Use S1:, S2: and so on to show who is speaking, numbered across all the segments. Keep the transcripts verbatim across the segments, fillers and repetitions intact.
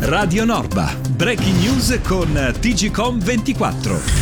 S1: Radio Norba, breaking news con T G Com ventiquattro.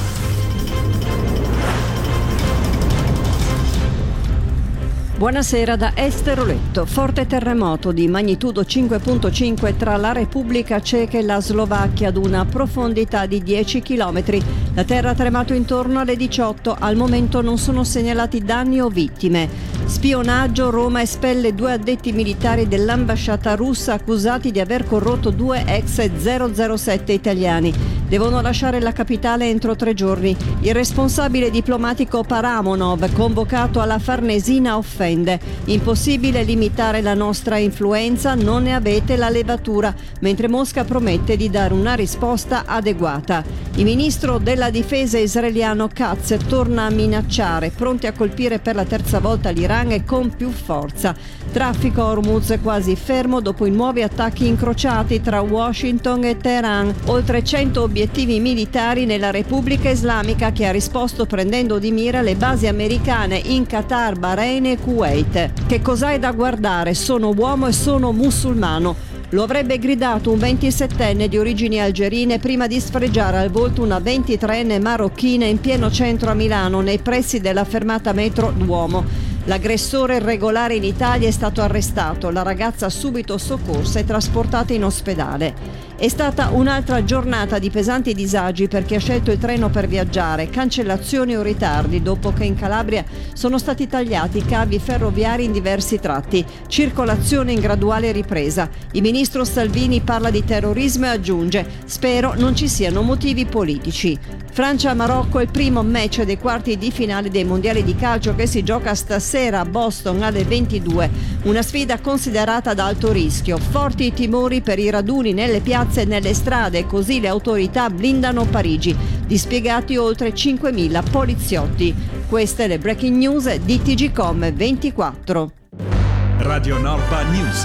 S2: Buonasera da Esther Oletto. Forte terremoto di magnitudo cinque virgola cinque tra la Repubblica Ceca e la Slovacchia ad una profondità di dieci chilometri. La terra ha tremato intorno alle diciotto. Al momento non sono segnalati danni o vittime. Spionaggio. Roma espelle due addetti militari dell'ambasciata russa accusati di aver corrotto due ex zero zero sette italiani. Devono lasciare la capitale entro tre giorni. Il responsabile diplomatico Paramonov, convocato alla Farnesina, offende. Impossibile limitare la nostra influenza, non ne avete la levatura, mentre Mosca promette di dare una risposta adeguata. Il ministro della difesa israeliano Katz torna a minacciare, pronti a colpire per la terza volta l'Iran e con più forza. Traffico a Hormuz quasi fermo dopo i nuovi attacchi incrociati tra Washington e Teheran. Oltre cento obiettivi militari nella Repubblica Islamica, che ha risposto prendendo di mira le basi americane in Qatar, Bahrain e Kuwait. Che cos'hai da guardare? Sono uomo e sono musulmano. Lo avrebbe gridato un ventisettenne di origini algerine prima di sfregiare al volto una ventitreenne marocchina in pieno centro a Milano, nei pressi della fermata metro Duomo. L'aggressore irregolare in Italia è stato arrestato, la ragazza subito soccorsa e trasportata in ospedale. È stata un'altra giornata di pesanti disagi per chi ha scelto il treno per viaggiare, cancellazioni o ritardi dopo che in Calabria sono stati tagliati i cavi ferroviari in diversi tratti, circolazione in graduale ripresa. Il ministro Salvini parla di terrorismo e aggiunge: spero non ci siano motivi politici. Francia-Marocco è il primo match dei quarti di finale dei mondiali di calcio che si gioca stasera a Boston alle ventidue, una sfida considerata ad alto rischio, forti i timori per i raduni nelle piazze e nelle strade, così le autorità blindano Parigi, dispiegati oltre cinquemila poliziotti. Queste le breaking news di T G Com ventiquattro.
S1: Radio Norba News.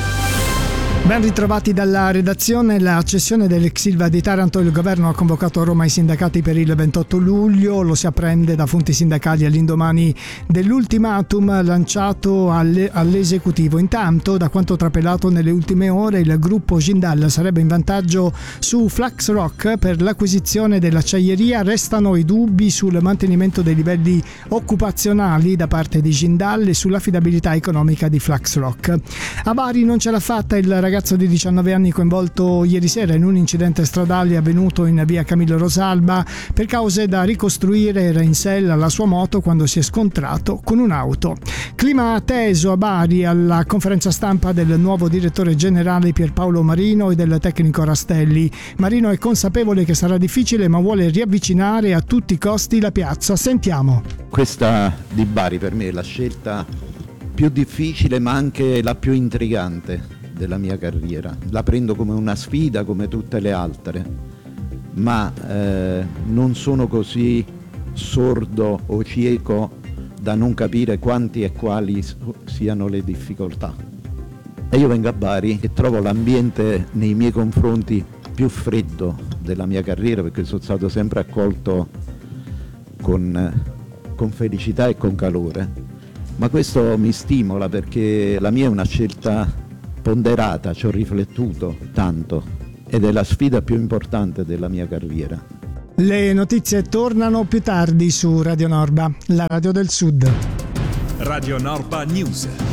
S3: Ben ritrovati dalla redazione. La cessione dell'ex Ilva di Taranto. Il governo ha convocato a Roma i sindacati per il ventotto luglio, lo si apprende da fonti sindacali all'indomani dell'ultimatum lanciato alle, all'esecutivo. Intanto, da quanto trapelato nelle ultime ore, il gruppo Jindal sarebbe in vantaggio su Flaxrock per l'acquisizione dell'acciaieria. Restano i dubbi sul mantenimento dei livelli occupazionali da parte di Jindal e sull'affidabilità economica di Flaxrock. A Bari non ce l'ha fatta il ragazzo ragazzo di diciannove anni coinvolto ieri sera in un incidente stradale avvenuto in via Camillo Rosalba. Per cause da ricostruire era in sella alla sua moto quando si è scontrato con un'auto. Clima teso a Bari alla conferenza stampa del nuovo direttore generale Pierpaolo Marino e del tecnico Rastelli. Marino è consapevole che sarà difficile, ma vuole riavvicinare a tutti i costi la piazza. Sentiamo.
S4: Questa di Bari per me è la scelta più difficile, ma anche la più intrigante della mia carriera. La prendo come una sfida come tutte le altre, ma eh, non sono così sordo o cieco da non capire quanti e quali siano le difficoltà. E io vengo a Bari e trovo l'ambiente nei miei confronti più freddo della mia carriera, perché sono stato sempre accolto con, con felicità e con calore, ma questo mi stimola perché la mia è una scelta ponderata, ci ho riflettuto tanto ed è la sfida più importante della mia carriera.
S3: Le notizie tornano più tardi su Radio Norba, la radio del Sud.
S1: Radio Norba News.